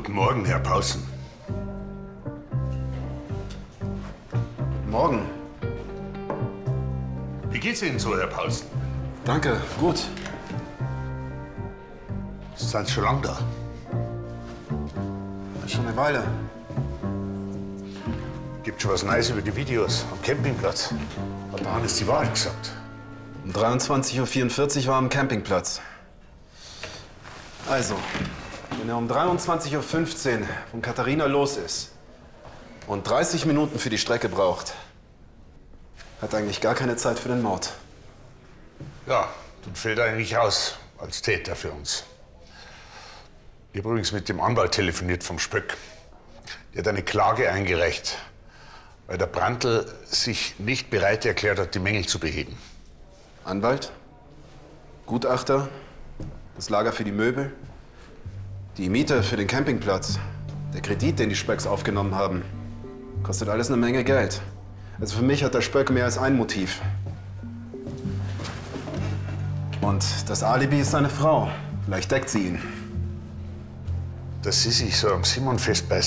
Guten Morgen, Herr Pausen. Guten Morgen. Wie geht's Ihnen so, Herr Pausen? Danke, gut. Sind Sie schon lange da? Schon eine Weile. Gibt schon was Neues über die Videos am Campingplatz? Hat der Hannes die Wahrheit gesagt? Um 23:44 Uhr war am Campingplatz. Also, wenn er um 23:15 Uhr von Katharina los ist und 30 Minuten für die Strecke braucht, hat er eigentlich gar keine Zeit für den Mord. Ja, dann fällt er eigentlich aus als Täter für uns. Ich habe übrigens mit dem Anwalt telefoniert vom Spöck. Der hat eine Klage eingereicht, weil der Brandl sich nicht bereit erklärt hat, die Mängel zu beheben. Anwalt, Gutachter, das Lager für die Möbel, die Miete für den Campingplatz, der Kredit, den die Spöcks aufgenommen haben, kostet alles eine Menge Geld. Also für mich hat der Spöck mehr als ein Motiv. Und das Alibi ist seine Frau. Vielleicht deckt sie ihn. Dass Sie sich so am Simon festbeißen,